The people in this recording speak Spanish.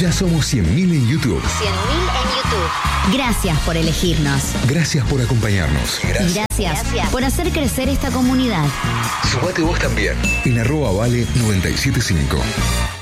Ya somos 100.000 en YouTube. 100.000 en YouTube. Gracias por elegirnos. Gracias por acompañarnos. Gracias por hacer crecer esta comunidad. Sumate vos también en @vale975.